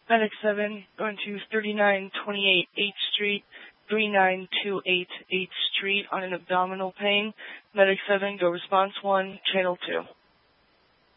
Medic 7, going to 3928 8th Street, 3928 8th Street on an abdominal pain. Medic 7, go response 1, channel 2.